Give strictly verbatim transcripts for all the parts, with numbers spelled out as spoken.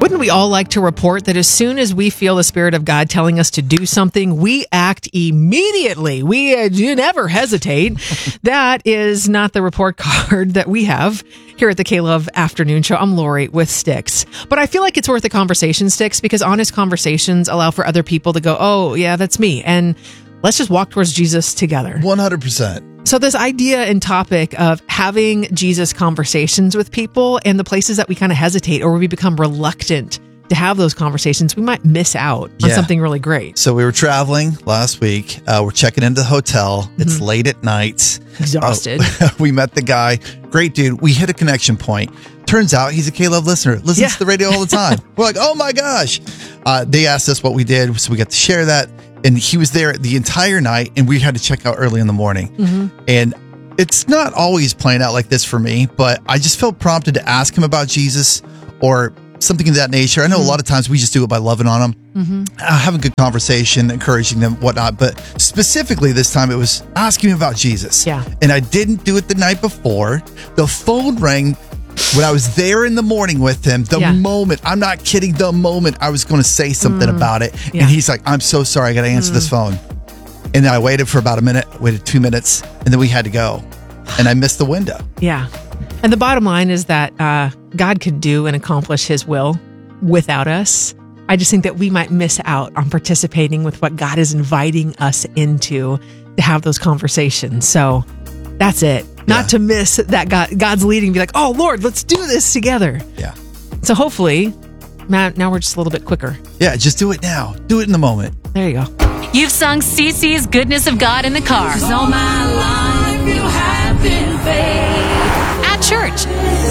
Wouldn't we all like to report that as soon as we feel the Spirit of God telling us to do something, we act immediately? We uh, do never hesitate. That is not the report card that we have here at the K-Love Afternoon Show. I'm Lori with Sticks. But I feel like it's worth a conversation, Sticks, because honest conversations allow for other people to go, oh, yeah, that's me. And let's just walk towards Jesus together. one hundred percent. So this idea and topic of having Jesus conversations with people and the places that we kind of hesitate or we become reluctant to have those conversations, we might miss out on Yeah. something really great. So we were traveling last week. Uh, we're checking into the hotel. It's Mm-hmm. late at night. Exhausted. Uh, we met the guy. Great dude. We hit a connection point. Turns out he's a K-Love listener. Listens Yeah. to the radio all the time. We're like, oh my gosh. Uh, they asked us what we did, so we got to share that. And he was there the entire night, and we had to check out early in the morning. Mm-hmm. And it's not always playing out like this for me, but I just felt prompted to ask him about Jesus or something of that nature. I know Mm-hmm. a lot of times we just do it by loving on them, Mm-hmm. uh, having good conversation, encouraging them, whatnot. But specifically this time, it was asking him about Jesus. Yeah. And I didn't do it the night before. The phone rang when I was there in the morning with him. The Yeah. moment, I'm not kidding, the moment I was going to say something Mm. about it. Yeah. And he's like, I'm so sorry, I got to answer this phone. And then I waited for about a minute, waited two minutes, and then we had to go. And I missed the window. Yeah. And the bottom line is that uh, God could do and accomplish his will without us. I just think that we might miss out on participating with what God is inviting us into to have those conversations. So that's it. Not Yeah. to miss that God, God's leading, be like, oh, Lord, let's do this together. Yeah. So hopefully, now, now we're just a little bit quicker. Yeah, just do it now. Do it in the moment. There you go. You've sung Cece's Goodness of God in the car. 'Cause all my life you have been faithful. At church.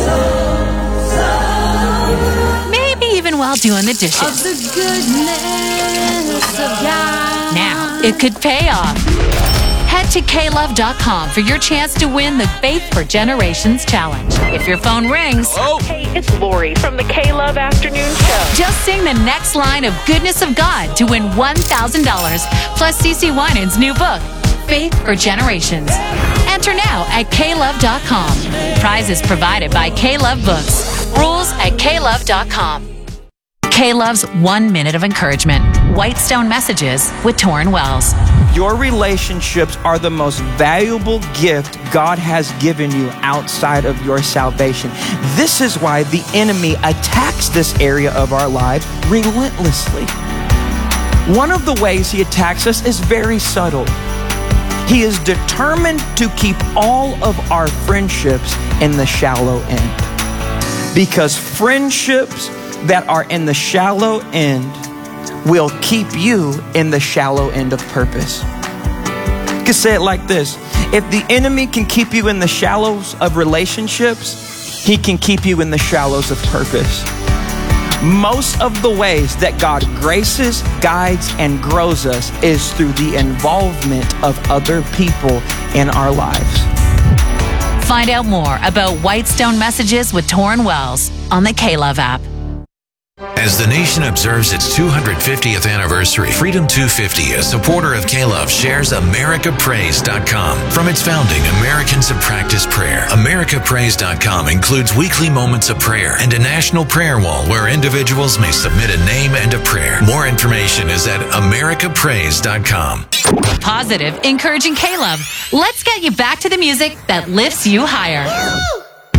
Maybe even while doing the Of dishes. the goodness of God. Now, it could pay off. Head to K love dot com for your chance to win the Faith for Generations Challenge. If your phone rings, Hey, it's Lori from the K-Love Afternoon Show. just sing the next line of Goodness of God to win one thousand dollars plus Cece Winans' new book, Faith for Generations. Enter now at K love dot com. Prizes provided by K-Love Books. Rules at K love dot com. K-Love's One Minute of Encouragement. Whitestone Messages with Torrin Wells. Your relationships are the most valuable gift God has given you outside of your salvation. This is why the enemy attacks this area of our lives relentlessly. One of the ways he attacks us is very subtle. He is determined to keep all of our friendships in the shallow end. Because friendships that are in the shallow end will keep you in the shallow end of purpose. You can say it like this: if the enemy can keep you in the shallows of relationships, he can keep you in the shallows of purpose. Most of the ways that God graces, guides, and grows us is through the involvement of other people in our lives. Find out more about Whitestone Messages with Torrin Wells on the K-Love app. As the nation observes its two hundred fiftieth anniversary, Freedom two fifty, a supporter of K-Love, shares America Praise dot com. From its founding, Americans have practiced prayer. America Praise dot com includes weekly moments of prayer and a national prayer wall where individuals may submit a name and a prayer. More information is at America Praise dot com. Positive, encouraging K-Love. Let's get you back to the music that lifts you higher.